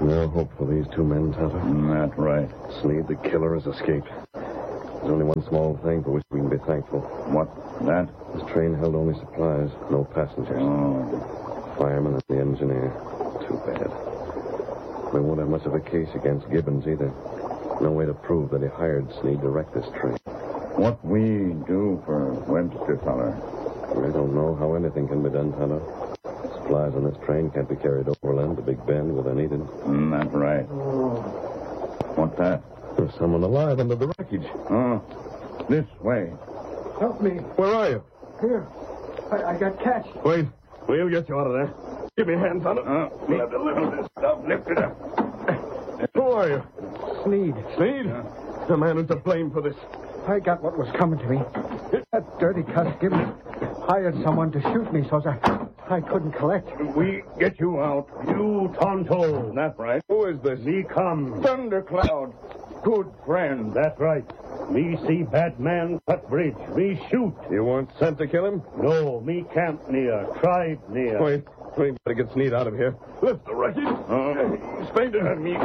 No hope for these two men, Tonto. That's right. Sneed, the killer, has escaped. There's only one small thing for which we can be thankful. What? That? This train held only supplies, no passengers. Oh. Fireman and the engineer. Too bad. We won't have much of a case against Gibbons either. No way to prove that he hired Sneed to wreck this train. What we do for Webster, feller? I don't know how anything can be done, Tonto. Supplies on this train can't be carried overland to Big Bend where they're needed. That's right. What's that? There's someone alive under the wreckage. This way. Help me. Where are you? Here. I got catched. Wait. We'll get you out of there. Give me a hand, Tonto. We'll have to lift this stuff. Lift it up. Who are you? Sneed. Sneed? The man who's to blame for this. I got what was coming to me. That dirty cuss Gibbons hired someone to shoot me so I couldn't collect. We get you out. You Tonto. That's right. Who is this? Me come. Thundercloud. Good friend. That's right. Me see bad man cut bridge. Me shoot. You weren't sent to kill him? No, me camp near. Tribe near. Wait. We better get Sneed out of here. Lift the wreckage. He's fainted at me.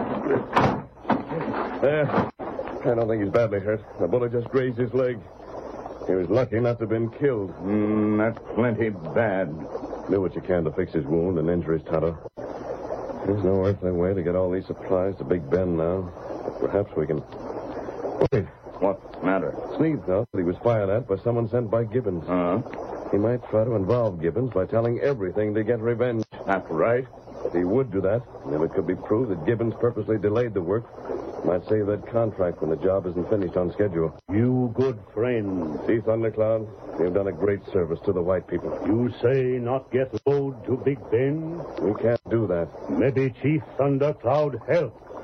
There. I don't think he's badly hurt. The bullet just grazed his leg. He was lucky not to have been killed. That's plenty bad. Do what you can to fix his wound and injuries, Tonto. There's no earthly way to get all these supplies to Big Bend now. But perhaps we can... Wait. What's the matter? Sneed thought that he was fired at by someone sent by Gibbons. He might try to involve Gibbons by telling everything to get revenge. That's right. If he would do that, and if it could be proved that Gibbons purposely delayed the work, might save that contract when the job isn't finished on schedule. You good friend. See, Thundercloud, you've done a great service to the white people. You say not get load to Big Bend? We can't do that. Maybe Chief Thundercloud help.